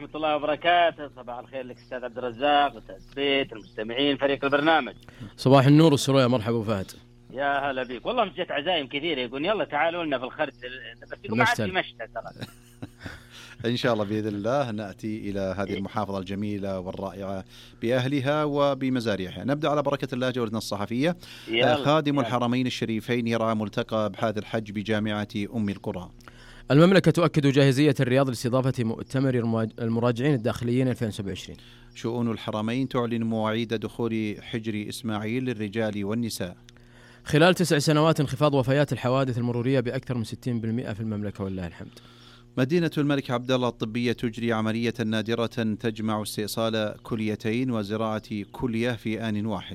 ورحمة الله وبركاته. صباح الخير لك أستاذ عبد الرزاق، أستاذ بيت، المستمعين، فريق البرنامج. صباح النور والسرور، مرحبا فهد. يا هلا بيك. والله جت عزايم كثيرة يقول يلا تعالوا لنا في الخرج، بس يقول ما عاد في مشتى ترى. إن شاء الله بإذن الله نأتي إلى هذه المحافظة الجميلة والرائعة بأهلها وبمزارعها. نبدأ على بركة الله جولتنا الصحفية. خادم الحرمين الشريفين يرعى ملتقى أبحاث الحج بجامعة أم القرى. المملكة تؤكد جاهزية الرياض لاستضافة مؤتمر المراجعين الداخليين 2027. شؤون الحرمين تعلن مواعيد دخول حجر إسماعيل للرجال والنساء. خلال 9 سنوات انخفاض وفيات الحوادث المرورية بأكثر من 60% في المملكة والله الحمد. مدينة الملك عبدالله الطبية تجري عملية نادرة تجمع استئصال كليتين وزراعة كلية في آن واحد.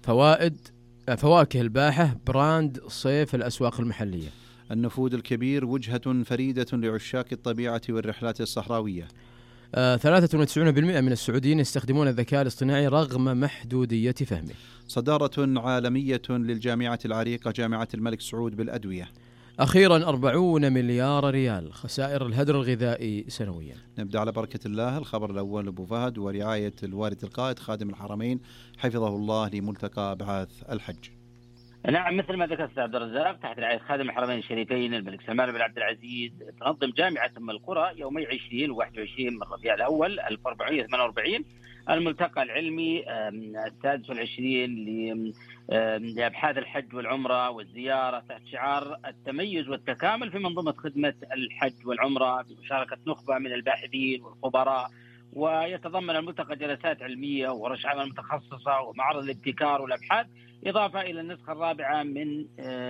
فواكه الباحة براند صيف الأسواق المحلية. النفوذ الكبير وجهة فريدة لعشاق الطبيعة والرحلات الصحراوية. 93% من السعوديين يستخدمون الذكاء الاصطناعي رغم محدودية فهمه. صدارة عالمية للجامعة العريقة جامعة الملك سعود بالأدوية. أخيرا 40 مليار ريال خسائر الهدر الغذائي سنويا. نبدأ على بركة الله. الخبر الأول أبو فهد ورعاية الوالد القائد خادم الحرمين حفظه الله لملتقى أبحاث الحج. نعم، مثل ما ذكرت عبد الرزاق، تحت رعاية خادم الحرمين الشريفين الملك سلمان بن عبد العزيز تنظم جامعة أم القرى يومي 20 و21 من ربيع الأول 1448 الملتقى العلمي السادس والعشرين لأبحاث الحج والعمرة والزيارة تحت شعار التميز والتكامل في منظومة خدمة الحج والعمرة بمشاركة نخبة من الباحثين والخبراء. ويتضمن الملتقى جلسات علمية ورش عمل متخصصة ومعرض الابتكار والأبحاث، إضافة إلى النسخة الرابعة من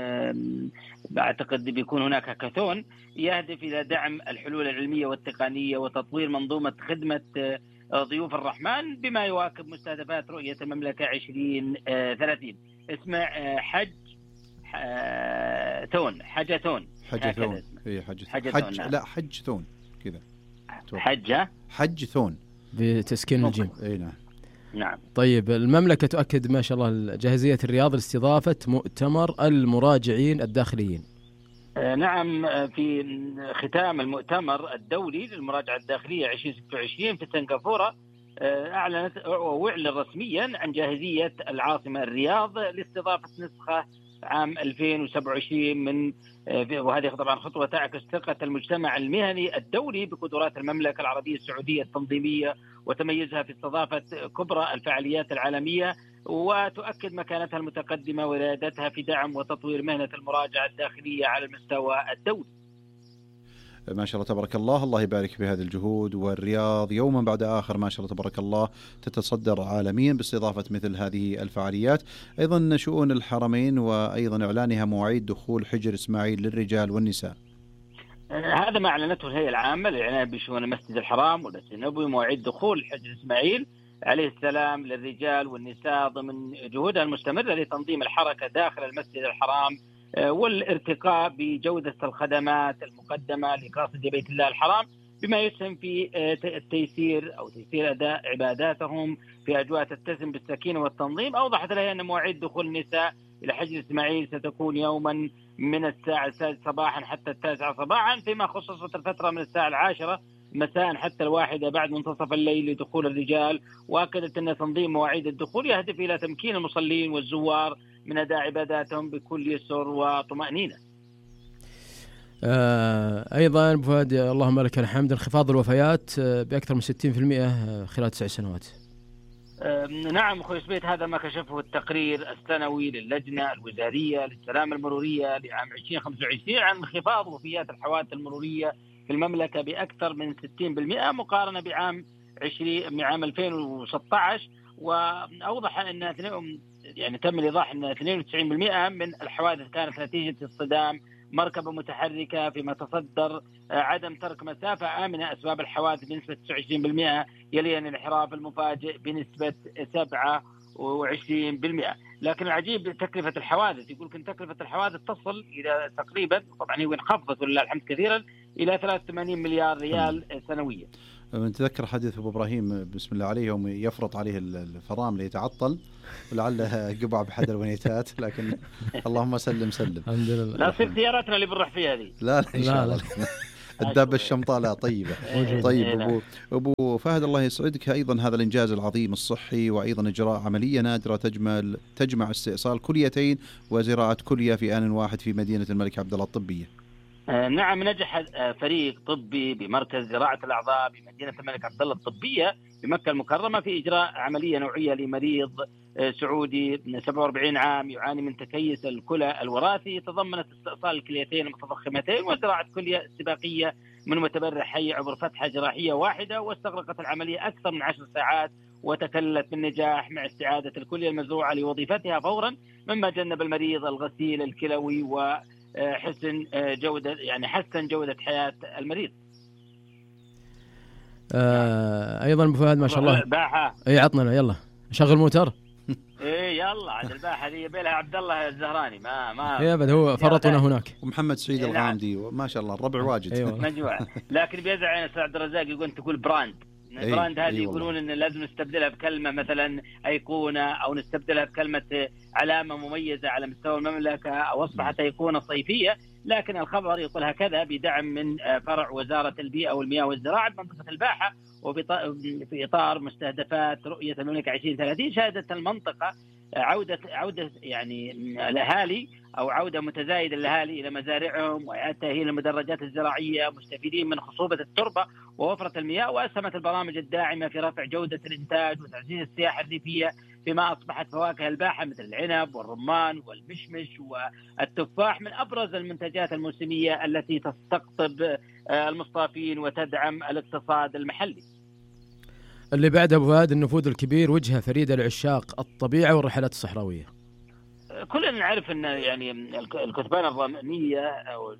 أعتقد بيكون هناك هاكاثون يهدف إلى دعم الحلول العلمية والتقنية وتطوير منظومة خدمة ضيوف الرحمن بما يواكب مستهدفات رؤية المملكة 2030. اسمه حجثون. حجثون كذا. حجثون بتسكين الجيم. نعم. طيب، المملكة تؤكد ما شاء الله جاهزية الرياض لاستضافة مؤتمر المراجعين الداخليين. نعم، في ختام المؤتمر الدولي للمراجعة الداخلية 2026 في سنغافورة أعلنت رسميا عن جاهزية العاصمة الرياض لاستضافة نسخة عام 2027 من وهذه طبعا خطوة تعكس ثقة المجتمع المهني الدولي بقدرات المملكة العربية السعودية التنظيمية وتميزها في استضافة كبرى الفعاليات العالمية، وتؤكد مكانتها المتقدمة وريادتها في دعم وتطوير مهنة المراجعة الداخلية على المستوى الدولي. ما شاء الله تبارك الله. الله يبارك في هذه الجهود، والرياض يوما بعد آخر ما شاء الله تبارك الله تتصدر عالميا باستضافة مثل هذه الفعاليات. أيضا شؤون الحرمين وأيضا إعلانها مواعيد دخول حجر إسماعيل للرجال والنساء. هذا ما أعلنته الهيئة العامة للعناية بشؤون المسجد الحرام والمسجد النبوي، مواعيد دخول حجر إسماعيل عليه السلام للرجال والنساء ضمن جهودها المستمرة لتنظيم الحركة داخل المسجد الحرام والارتقاء بجودة الخدمات المقدمة لقاصدي بيت الله الحرام، بما يسهم في تيسير أداء عباداتهم في أجواء تتسم بالسكينة والتنظيم. أوضحت لها أن مواعيد دخول النساء إلى حجر إسماعيل ستكون يوما من الساعة 6 صباحا حتى 9 صباحا، فيما خصصت الفترة من الساعة 10 مساء حتى 1 بعد منتصف الليل لدخول الرجال. وأكدت أن تنظيم مواعيد الدخول يهدف إلى تمكين المصلين والزوار من أداء عباداتهم بكل يسر وطمأنينة. أيضا أبو فهد اللهم لك الحمد، انخفاض الوفيات بأكثر من 60% خلال 9 سنوات. نعم أخوي سبيت، هذا ما كشفه التقرير السنوي للجنة الوزارية للسلامة المرورية لعام 2025 عن انخفاض وفيات الحوادث المرورية في المملكة بأكثر من 60% مقارنة بعام 2016. وأوضح أن تم الإيضاح أن 92% من الحوادث كانت نتيجة اصطدام مركبة متحركة، فيما تصدر عدم ترك مسافة آمنة أسباب الحوادث بنسبة 29%، يلي الانحراف المفاجئ بنسبة 27%. لكن العجيب تكلفة الحوادث، يقول لك تكلفة الحوادث تصل إلى تقريبا، طبعا هي انخفضت ولله الحمد كثيرا، إلى 83 مليار ريال سنويا. نتذكر حديث أبو إبراهيم بسم الله عليه يوم يفرط عليه الفرامل يتعطل ولعله قبع بحد الونيتات، لكن اللهم سلم. الحمد لله. لا تصير سياراتنا اللي بنروح فيها هذه. لا إن شاء الله. الدابة الشمطاء لا طيبة. طيب أبو فهد الله يسعدك، أيضا هذا الإنجاز العظيم الصحي، وأيضا إجراء عملية نادرة تجمع استئصال كليتين وزراعة كلية في آن واحد في مدينة الملك عبدالله الطبية. نعم، نجح فريق طبي بمركز زراعة الأعضاء بمدينة الملك عبدالله الطبية بمكة المكرمة في إجراء عملية نوعية لمريض سعودي 47 عام يعاني من تكيس الكلى الوراثي، تضمنت استئصال الكليتين المتضخمتين وزراعة كلية استباقية من متبرع حي عبر فتحة جراحية واحدة، واستغرقت العملية أكثر من 10 ساعات وتكللت بالنجاح مع استعادة الكلية المزروعة لوظيفتها فورا، مما جنب المريض الغسيل الكلوي وحسن جودة حياة المريض. ايضا ابو فهد ما شاء الله باحة. اي عطنا يلا شغل موتر. ايه يلا عاد الباحة دي يبيلها عبد الله الزهراني ما يا ابد هو فرطنا هناك. ومحمد سعيد الغامدي ما شاء الله الربع واجد. أيوة. مجموعة. لكن بيزعل عين عبد الرزاق يقول تقول براند. البراند هذه يقولون ان لازم نستبدلها بكلمه مثلا ايقونه، او نستبدلها بكلمه علامه مميزه على مستوى المملكه، او اصبحت ايقونه صيفيه. لكن الخبر يقول هكذا بدعم من فرع وزاره البيئه والمياه والزراعه بمنطقه الباحه، وفي اطار مستهدفات رؤيه المملكه 2030 شهدت المنطقه عوده يعني الاهالي او عوده متزايده الاهالي الى مزارعهم واعاده تاهيل المدرجات الزراعيه، مستفيدين من خصوبه التربه ووفره المياه. واسهمت البرامج الداعمه في رفع جوده الانتاج وتعزيز السياحه الريفيه، فيما اصبحت فواكه الباحه مثل العنب والرمان والمشمش والتفاح من ابرز المنتجات الموسميه التي تستقطب المصطافين وتدعم الاقتصاد المحلي. اللي بعد ابو فهد النفوذ الكبير وجهه فريده لعشاق الطبيعه والرحلات الصحراويه. كلنا نعرف ان يعني الكثبان الرمليه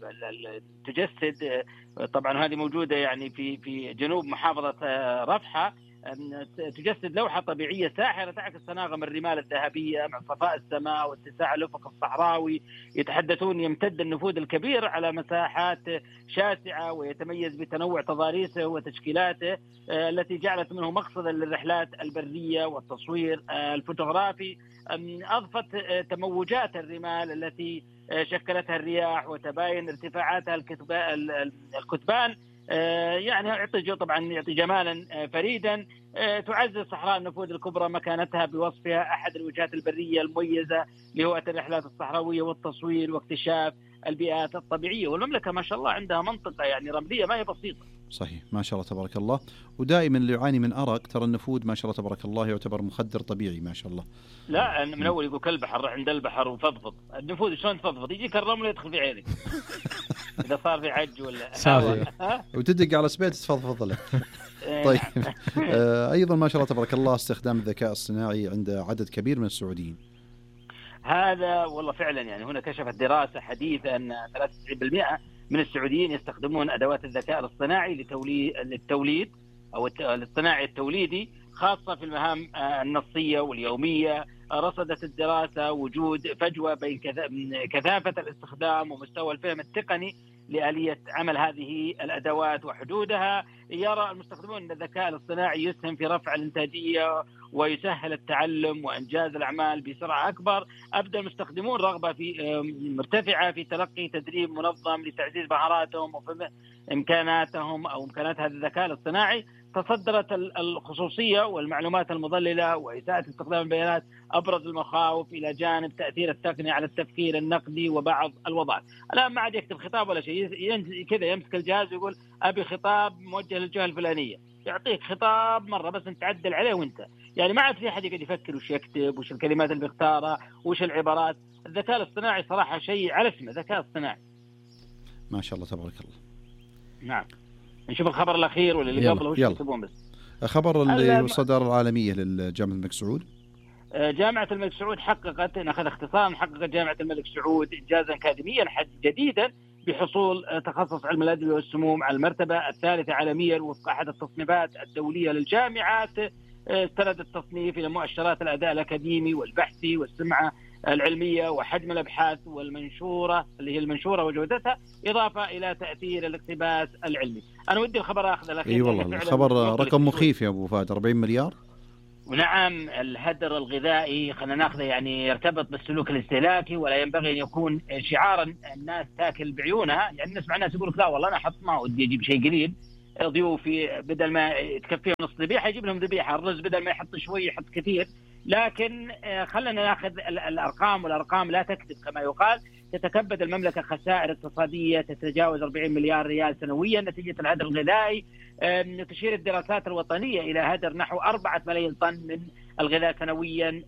تجسد، طبعا هذه موجوده يعني في جنوب محافظه رفحه، تجسد لوحه طبيعيه ساحره تعكس تناغم الرمال الذهبيه مع صفاء السماء واتساع الافق الصحراوي. يتحدثون يمتد النفوذ الكبير على مساحات شاسعه، ويتميز بتنوع تضاريسه وتشكيلاته التي جعلت منه مقصدا للرحلات البريه والتصوير الفوتوغرافي. أضفت تموجات الرمال التي شكلتها الرياح وتباين ارتفاعاتها الكثبان، يعني يعطي جمالا فريدا. تعزز صحراء النفوذ الكبرى مكانتها بوصفها أحد الوجهات البرية المميزة لهواة الرحلات الصحراوية والتصوير واكتشاف البيئات الطبيعية. والمملكة ما شاء الله عندها منطقة يعني رملية ما هي بسيطة. صحيح ما شاء الله تبارك الله. ودائما اللي يعاني من أرق ترى النفود ما شاء الله تبارك الله يعتبر مخدر طبيعي ما شاء الله. لا من أول يقول كالبحر عند البحر وفضفض. النفود شلون تفضفض؟ يجيك الرمل يدخل في عينك إذا صار في عج ولا وتدق على سبيت تفضفض له. طيب أيضا ما شاء الله تبارك الله استخدام الذكاء الصناعي عند عدد كبير من السعوديين. هذا والله فعلا يعني هنا كشفت دراسة حديثة أن 93% من السعوديين يستخدمون أدوات الذكاء الاصطناعي للتوليد أو الاصطناعي التوليدي، خاصة في المهام النصية واليومية. رصدت الدراسة وجود فجوة بين كثافة الاستخدام ومستوى الفهم التقني لآلية عمل هذه الأدوات وحدودها. يرى المستخدمون أن الذكاء الاصطناعي يسهم في رفع الإنتاجية ويسهل التعلم وإنجاز الأعمال بسرعة أكبر. أبدى المستخدمون رغبة مرتفعة في تلقي تدريب منظم لتعزيز مهاراتهم وإمكاناتهم أو إمكانات هذا الذكاء الاصطناعي. تصدرت الخصوصية والمعلومات المضللة وإساءة استخدام البيانات أبرز المخاوف، إلى جانب تأثير التقنية على التفكير النقدي وبعض الوظائف. الآن ما عاد يكتب خطاب ولا شيء، كذا يمسك الجهاز ويقول أبي خطاب موجه للجهة الفلانية، يعطيك خطاب مرة بس أنت تعدل عليه وأنت يعني ما عاد في أحد يقعد يفكر وش يكتب وش الكلمات اللي بيختارها وش العبارات. الذكاء الاصطناعي صراحة شيء على اسمه ذكاء اصطناعي ما شاء الله تبارك الله. نعم نشوف الخبر الأخير ولا اللي قبله وش يكتبون بس. خبر الصدارة العالمية للجامعة الملك سعود. جامعة الملك سعود حققت، نأخذ اختصار، حققت جامعة الملك سعود إنجازا أكاديميا جديدا بحصول تخصص علم الأدوية والسموم على المرتبة الثالثة عالميا وفق أحد التصنيفات الدولية للجامعات. استند التصنيف إلى مؤشرات الأداء الأكاديمي والبحثي والسمعة العلمية وحجم الأبحاث والمنشورة اللي هي المنشورة وجودتها، إضافة إلى تأثير الاقتباس العلمي. أنا ودي الخبر أخذ الأخير. والله الخبر رقم مخيف يا أبو فهد، 40 مليار. ونعم الهدر الغذائي خلينا ناخذه يعني يرتبط بالسلوك الاستهلاكي، ولا ينبغي أن يكون شعارا الناس تاكل بعيونها. يعني نسمع ناس يقول لك لا والله أنا أحط ما ودي أجيب شيء قليل، ضيوفي بدل ما تكفيهم نص ذبيحة يجيب لهم ذبيحة، الرز بدل ما يحط شوي يحط كثير. لكن خلينا ناخذ الأرقام، والأرقام لا تكذب كما يقال. تتكبد المملكة خسائر اقتصادية تتجاوز 40 مليار ريال سنويا نتيجة الهدر الغذائي. تشير الدراسات الوطنية إلى هدر نحو 4 ملايين طن من الغذاء سنويا،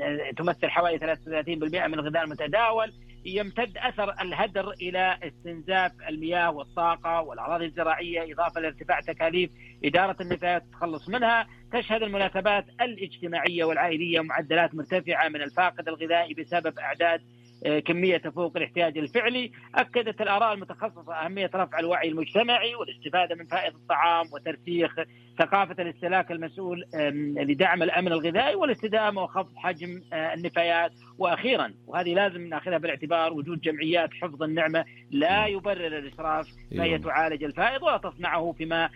تمثل حوالي 33% من الغذاء المتداول. يمتد أثر الهدر إلى استنزاف المياه والطاقة والأراضي الزراعية، إضافة لارتفاع تكاليف إدارة النفايات تخلص منها. تشهد المناسبات الاجتماعية والعائلية معدلات مرتفعة من الفاقد الغذائي بسبب أعداد كمية تفوق الاحتياج الفعلي. أكدت الآراء المتخصصة أهمية رفع الوعي المجتمعي والاستفادة من فائدة الطعام وترسيخ ثقافة الاستهلاك المسؤول لدعم الأمن الغذائي والاستدامة وخفض حجم النفايات. وأخيرا وهذه لازم نأخذها بالاعتبار، وجود جمعيات حفظ النعمة لا يبرر الإسراف، فهي تعالج الفائض ولا تصنعه فيما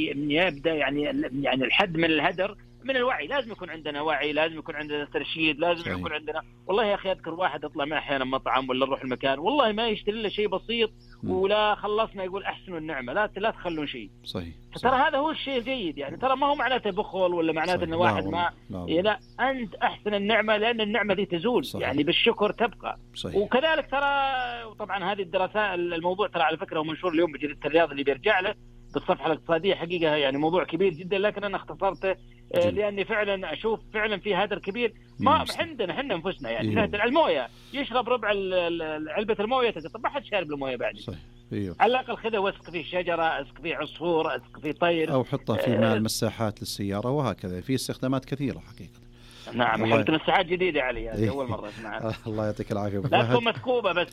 يبدأ يعني الحد من الهدر من الوعي. لازم يكون عندنا وعي، لازم يكون عندنا ترشيد، لازم صحيح. يكون عندنا والله يا أخي أذكر واحد أطلع معه أحيانا مطعم ولا نروح المكان والله ما يشتري له شيء بسيط ولا خلصنا يقول أحسنوا النعمة، لا تخلون شيء. صحيح. ترى هذا هو الشيء الجيد، يعني ترى ما هو معناته بخل ولا معناته إن واحد لا أنت أحسن النعمة لأن النعمة دي تزول صحيح. يعني بالشكر تبقى صحيح. وكذلك ترى طبعا هذه الدراسات الموضوع ترى على فكرة ومنشور اليوم بجريدة الرياض اللي بيرجع له بالصفحة الاقتصادية، حقيقة يعني موضوع كبير جدا، لكن أنا اختصرته لأني فعلا أشوف فعلا في هدر كبير. ما عندنا حنا أنفسنا يعني نهدر الموية، يشرب ربع علبة الموية طب ما حد شارب الموية بعد. أيوه. على الأقل خذه واسق فيه شجرة، اسق فيه عصفور، اسق فيه طير، أو حطه في ماء المساحات للسيارة، وهكذا في استخدامات كثيرة حقيقة. نعم حلت مساحات جديدة علي هذه أول مرة أسمعها. الله يعطيك العافية. لا تكون مسكوبة بس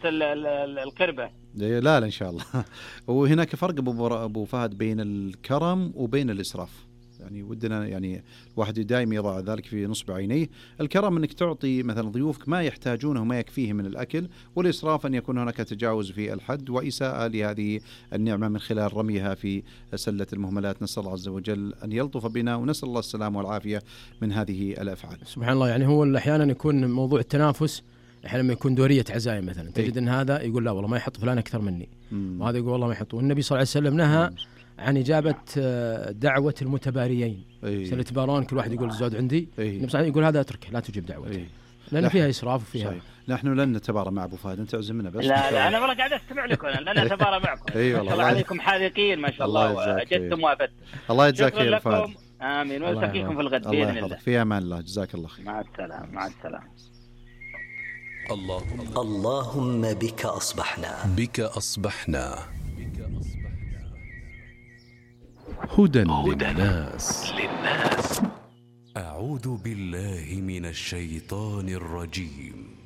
القربة. لا إن شاء الله. وهناك فرق أبو فهد بين الكرم وبين الإسراف، يعني ودنا يعني الواحد دائما يضع ذلك في نصب عينيه. الكرم أنك تعطي مثلا ضيوفك ما يحتاجونه وما يكفيه من الأكل، والإسراف أن يكون هناك تجاوز في الحد وإساءة لهذه النعمة من خلال رميها في سلة المهملات. نسأل الله عز وجل أن يلطف بنا ونسأل الله السلامة والعافية من هذه الأفعال. سبحان الله. يعني هو أحيانا يكون موضوع التنافس، أحيانا لما يكون دورية عزايم مثلا تجد أن هذا يقول لا والله ما يحط فلان أكثر مني، وهذا يقول والله ما يحط. والنبي صلى الله عليه وسلم نهى عن إجابة دعوة المتباريين. سنتبارون كل واحد يقول الزود عندي، النبي صلى الله يقول هذا اتركه لا تجيب دعوته لأن فيها إسراف وفيها. نحن لن نتبارى مع أبو فهد، أنت عزمنا بس. لا أنا والله قاعد أستمع لكم، لن أتبارى معكم. ما شاء الله عليكم حاذقين ما شاء الله، وجدتم وافدتم. الله يجزاك خير أبو فهد. آمين، ونلتقيكم في الغد بإذن الله. في أمان الله، جزاك الله خير. مع السلامة. مع السلامة. اللهم بك أصبحنا هدى للناس. أعوذ بالله من الشيطان الرجيم.